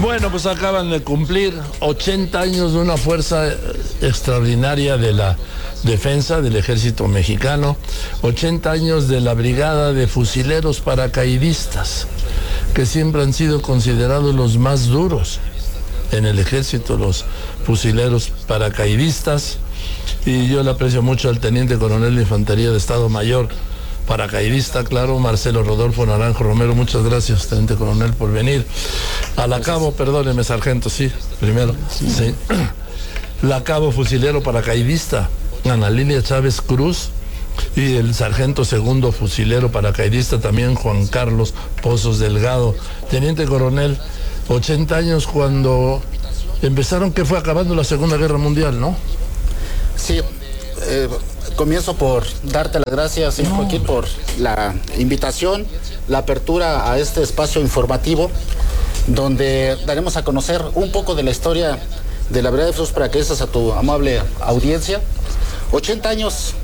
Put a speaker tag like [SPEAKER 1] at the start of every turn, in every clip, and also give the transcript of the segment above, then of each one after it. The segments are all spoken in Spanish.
[SPEAKER 1] Bueno, pues acaban de cumplir 80 años de una fuerza extraordinaria de la defensa del ejército mexicano, 80 años de la brigada de fusileros paracaidistas, que siempre han sido considerados los más duros en el ejército, los fusileros paracaidistas. Y yo le aprecio mucho al teniente coronel de Infantería de Estado Mayor, paracaidista, claro, Marcelo Rodolfo Naranjo Romero. Muchas gracias, teniente coronel, por venir. A la cabo, perdóneme, sargento, sí, primero. Sí. La cabo fusilero paracaidista, Ana Lilia Chávez Cruz, y el sargento segundo fusilero paracaidista también, Juan Carlos Pozos Delgado. Teniente coronel, 80 años cuando empezaron, que fue acabando la Segunda Guerra Mundial, ¿no?
[SPEAKER 2] Sí, comienzo por darte las gracias, Joaquín, por la invitación, la apertura a este espacio informativo, donde daremos a conocer un poco de la historia de la Brigada de Fusileros Paracaidistas a tu amable audiencia. 80 años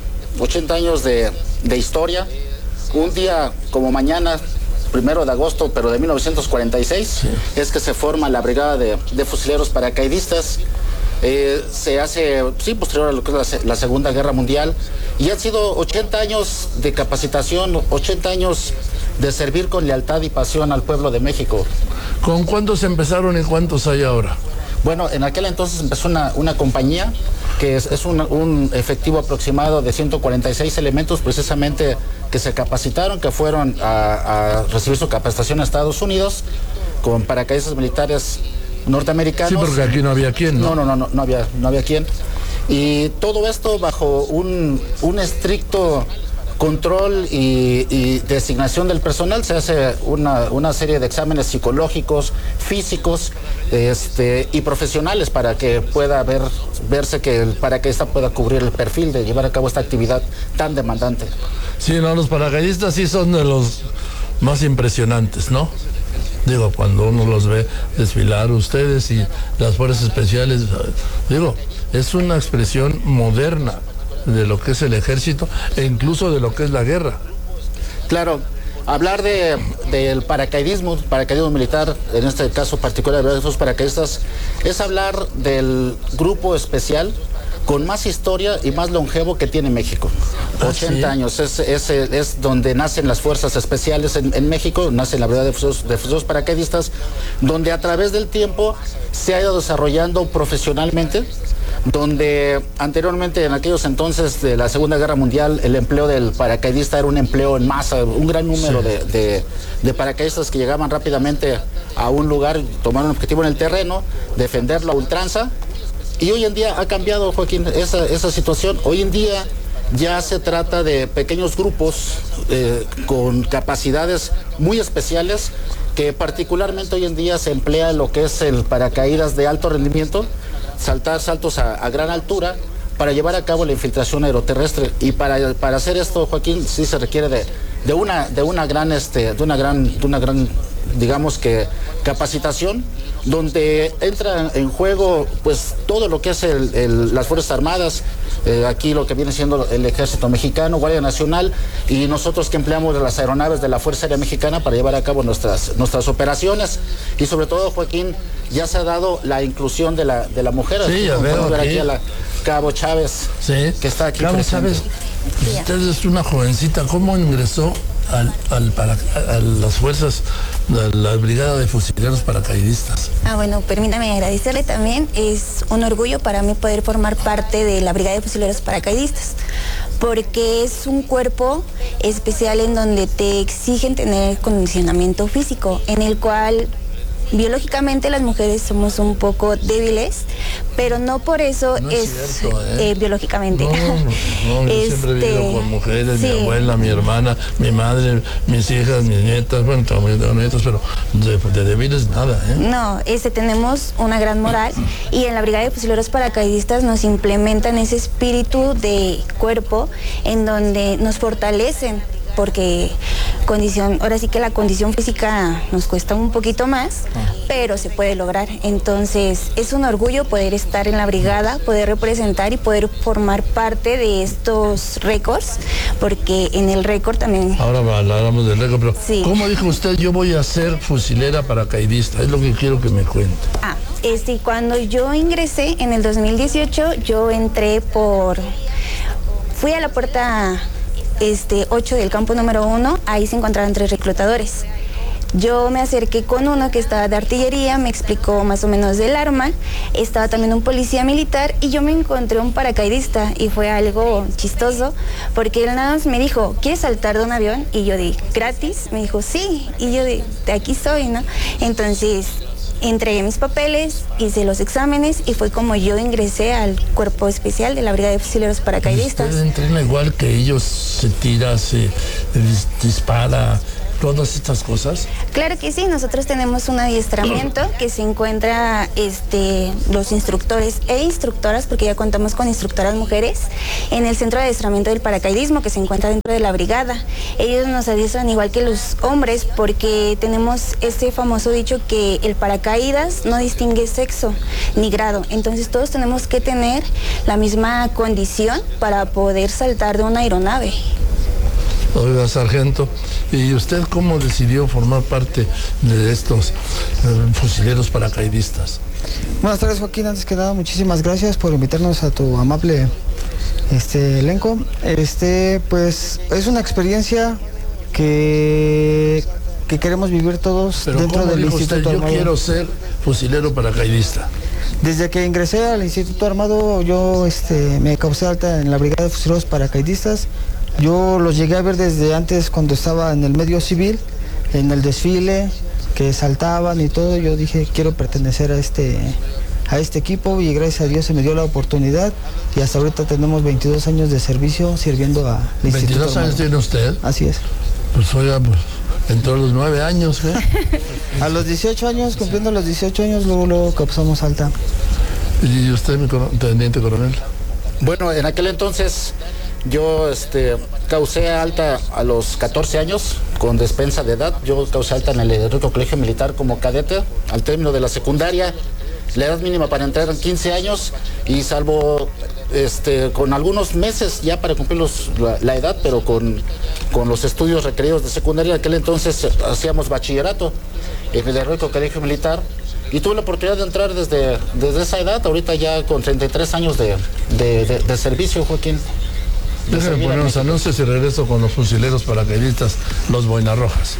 [SPEAKER 2] de historia. Un día como mañana, 1 de agosto, pero de 1946, sí, es que se forma la Brigada de Fusileros Paracaidistas. Se hace, sí, posterior a lo que es la Segunda Guerra Mundial, y han sido 80 años de capacitación, 80 años de servir con lealtad y pasión al pueblo de México.
[SPEAKER 1] ¿Con cuántos empezaron y cuántos hay ahora?
[SPEAKER 2] Bueno, en aquel entonces empezó una compañía que es un efectivo aproximado de 146 elementos precisamente que se capacitaron, que fueron a recibir su capacitación a Estados Unidos con paracaidistas militares norteamericanos.
[SPEAKER 1] Sí, porque aquí no había quien, ¿no?
[SPEAKER 2] No había quien. Y todo esto bajo un estricto control y designación del personal. Se hace una serie de exámenes psicológicos, físicos y profesionales para que pueda verse que el paracaidista pueda cubrir el perfil de llevar a cabo esta actividad tan demandante.
[SPEAKER 1] Sí, no, los paracaidistas sí son de los más impresionantes, ¿no? Digo, cuando uno los ve desfilar, ustedes y las fuerzas especiales, digo, es una expresión moderna de lo que es el ejército e incluso de lo que es la guerra.
[SPEAKER 2] Claro, hablar del paracaidismo militar, en este caso particular de esos paracaidistas, es hablar del grupo especial con más historia y más longevo que tiene México. 80 años, es donde nacen las fuerzas especiales en México, nace la Brigada de Fusileros Paracaidistas, donde a través del tiempo se ha ido desarrollando profesionalmente, donde anteriormente, en aquellos entonces de la Segunda Guerra Mundial, el empleo del paracaidista era un empleo en masa, un gran número de paracaidistas que llegaban rápidamente a un lugar, tomar un objetivo en el terreno, defenderlo a ultranza. Y hoy en día ha cambiado, Joaquín, esa situación. Hoy en día ya se trata de pequeños grupos con capacidades muy especiales, que particularmente hoy en día se emplea lo que es el paracaídas de alto rendimiento, saltos a gran altura, para llevar a cabo la infiltración aeroterrestre. Y para hacer esto, Joaquín, sí se requiere de una gran, digamos que, capacitación, donde entra en juego pues todo lo que es las Fuerzas Armadas, aquí lo que viene siendo el Ejército Mexicano, Guardia Nacional, y nosotros que empleamos las aeronaves de la Fuerza Aérea Mexicana para llevar a cabo nuestras operaciones. Y sobre todo, Joaquín, ya se ha dado la inclusión de la mujer.
[SPEAKER 1] Sí, ya veo
[SPEAKER 2] ver aquí a la Cabo Chávez,
[SPEAKER 1] sí,
[SPEAKER 2] que está aquí
[SPEAKER 1] Cabo
[SPEAKER 2] presente.
[SPEAKER 1] Chávez, usted es una jovencita. ¿Cómo ingresó a las fuerzas, a la Brigada de Fusileros Paracaidistas?
[SPEAKER 3] Bueno, permítame agradecerle también. Es un orgullo para mí poder formar parte de la Brigada de Fusileros Paracaidistas, porque es un cuerpo especial en donde te exigen tener condicionamiento físico, en el cual biológicamente las mujeres somos un poco débiles, pero no por eso
[SPEAKER 1] no
[SPEAKER 3] es
[SPEAKER 1] cierto,
[SPEAKER 3] biológicamente.
[SPEAKER 1] No, yo siempre he vivido con mujeres,
[SPEAKER 3] sí.
[SPEAKER 1] Mi abuela, mi hermana, mi madre, mis hijas, mis nietas, bueno, también tengo nietas, pero de débiles nada, ¿eh?
[SPEAKER 3] No, tenemos una gran moral, y en la Brigada de Fusileros Paracaidistas nos implementan ese espíritu de cuerpo en donde nos fortalecen porque ahora sí que la condición física nos cuesta un poquito más, pero se puede lograr. Entonces es un orgullo poder estar en la brigada, poder representar y poder formar parte de estos récords, porque en el récord también...
[SPEAKER 1] Ahora hablamos del récord, pero
[SPEAKER 3] sí.
[SPEAKER 1] ¿Cómo dijo usted? Yo voy a ser fusilera paracaidista, es lo que quiero que me cuente.
[SPEAKER 3] Cuando yo ingresé en el 2018, yo fui a la puerta 8 del campo número 1, ahí se encontraban 3 reclutadores. Yo me acerqué con uno que estaba de artillería, me explicó más o menos del arma, estaba también un policía militar y yo me encontré un paracaidista y fue algo chistoso porque él nada más me dijo, ¿quieres saltar de un avión? Y yo dije, ¿gratis? Me dijo, sí, y yo de aquí soy, ¿no? Entonces entregué mis papeles, hice los exámenes y fue como yo ingresé al cuerpo especial de la Brigada de Fusileros Paracaidistas.
[SPEAKER 1] ¿Usted entrena igual que ellos, se tira, se dispara, todas estas cosas?
[SPEAKER 3] Claro que sí, nosotros tenemos un adiestramiento que se encuentra los instructores e instructoras, porque ya contamos con instructoras mujeres, en el centro de adiestramiento del paracaidismo que se encuentra dentro de la brigada. Ellos nos adiestran igual que los hombres porque tenemos este famoso dicho que el paracaídas no distingue sexo ni grado, entonces todos tenemos que tener la misma condición para poder saltar de una aeronave.
[SPEAKER 1] Oiga, sargento, ¿y usted cómo decidió formar parte de estos fusileros paracaidistas?
[SPEAKER 4] Buenas tardes, Joaquín. Antes que nada, muchísimas gracias por invitarnos a tu amable elenco. Pues es una experiencia que queremos vivir todos. Pero dentro del Instituto Armado.
[SPEAKER 1] Yo quiero ser fusilero paracaidista.
[SPEAKER 4] Desde que ingresé al Instituto Armado, yo me causé alta en la Brigada de Fusileros Paracaidistas. Yo los llegué a ver desde antes, cuando estaba en el medio civil, en el desfile, que saltaban y todo. Yo dije, quiero pertenecer a este equipo y gracias a Dios se me dio la oportunidad y hasta ahorita tenemos 22 años de servicio sirviendo a Instituto
[SPEAKER 1] ¿22 años tiene usted?
[SPEAKER 4] Así es.
[SPEAKER 1] Pues oiga, entró a los 9 años, ¿eh?
[SPEAKER 4] A los 18 años, cumpliendo los 18 años, luego causamos alta.
[SPEAKER 1] ¿Y usted, mi teniente coronel?
[SPEAKER 2] Bueno, en aquel entonces yo causé alta a los 14 años con despensa de edad. Yo causé alta en el Heroico Colegio Militar como cadete al término de la secundaria. La edad mínima para entrar en 15 años y salvo con algunos meses ya para cumplir la edad, pero con los estudios requeridos de secundaria. En aquel entonces hacíamos bachillerato en el Heroico Colegio Militar y tuve la oportunidad de entrar desde esa edad, ahorita ya con 33 años de servicio, Joaquín.
[SPEAKER 1] Déjenme poner unos anuncios y regreso con los fusileros paracaidistas, los Boinarrojas.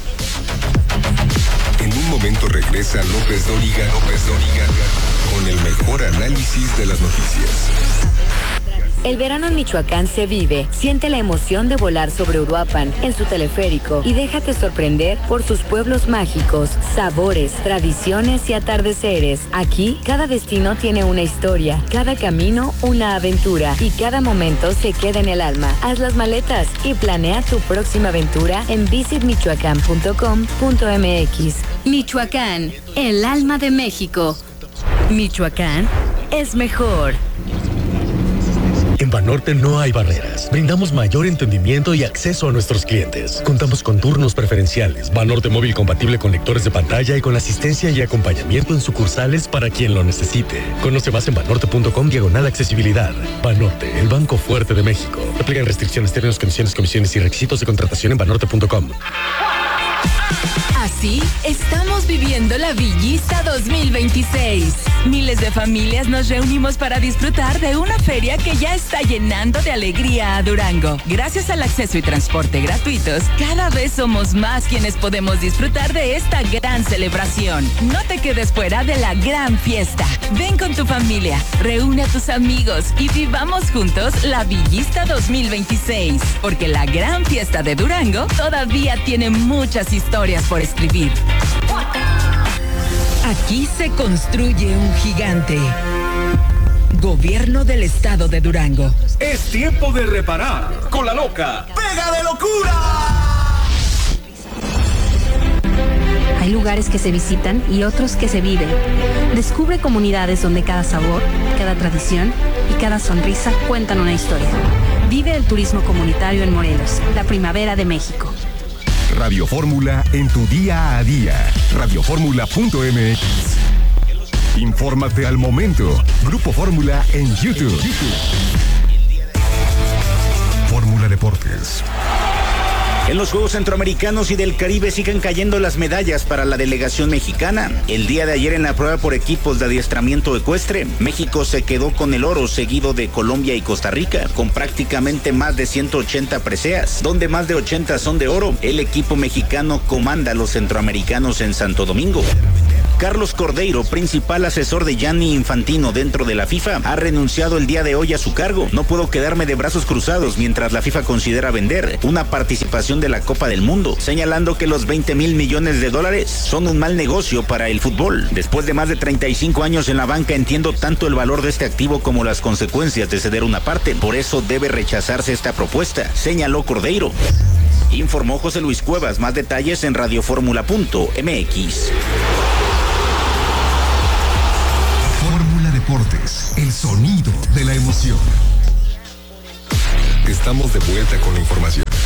[SPEAKER 5] En un momento regresa López Dóriga con el mejor análisis de las noticias.
[SPEAKER 6] El verano en Michoacán se vive. Siente la emoción de volar sobre Uruapan en su teleférico y déjate sorprender por sus pueblos mágicos, sabores, tradiciones y atardeceres. Aquí, cada destino tiene una historia, cada camino una aventura y cada momento se queda en el alma. Haz las maletas y planea tu próxima aventura en visitmichoacán.com.mx. Michoacán, el alma de México. Michoacán es mejor.
[SPEAKER 7] En Banorte no hay barreras. Brindamos mayor entendimiento y acceso a nuestros clientes. Contamos con turnos preferenciales, Banorte móvil compatible con lectores de pantalla y con asistencia y acompañamiento en sucursales para quien lo necesite. Conoce más en banorte.com/accesibilidad. Banorte, el banco fuerte de México. Aplican restricciones, términos, condiciones, comisiones y requisitos de contratación en banorte.com.
[SPEAKER 8] Así estamos viviendo la Villista 2026. Miles de familias nos reunimos para disfrutar de una feria que ya está llenando de alegría a Durango. Gracias al acceso y transporte gratuitos, cada vez somos más quienes podemos disfrutar de esta gran celebración. No te quedes fuera de la gran fiesta. Ven con tu familia, reúne a tus amigos y vivamos juntos la Villista 2026. Porque la gran fiesta de Durango todavía tiene muchas historias por escribir. Aquí se construye un gigante. Gobierno del Estado de Durango.
[SPEAKER 9] Es tiempo de reparar con la loca Pega de Locura.
[SPEAKER 10] Hay lugares que se visitan y otros que se viven. Descubre comunidades donde cada sabor, cada tradición y cada sonrisa cuentan una historia. Vive el turismo comunitario en Morelos, la primavera de México.
[SPEAKER 5] Radio Fórmula en tu día a día. Radioformula.mx. Infórmate al momento. Grupo Fórmula en YouTube. Fórmula Deportes.
[SPEAKER 11] En los Juegos Centroamericanos y del Caribe siguen cayendo las medallas para la delegación mexicana. El día de ayer en la prueba por equipos de adiestramiento ecuestre, México se quedó con el oro, seguido de Colombia y Costa Rica, con prácticamente más de 180 preseas, donde más de 80 son de oro. El equipo mexicano comanda a los centroamericanos en Santo Domingo. Carlos Cordeiro, principal asesor de Gianni Infantino dentro de la FIFA, ha renunciado el día de hoy a su cargo. No puedo quedarme de brazos cruzados mientras la FIFA considera vender una participación de la Copa del Mundo, señalando que los $20 mil millones son un mal negocio para el fútbol. Después de más de 35 años en la banca, entiendo tanto el valor de este activo como las consecuencias de ceder una parte. Por eso debe rechazarse esta propuesta, señaló Cordeiro. Informó José Luis Cuevas. Más detalles en radioformula.mx.
[SPEAKER 5] Fórmula Deportes, el sonido de la emoción. Estamos de vuelta con la información.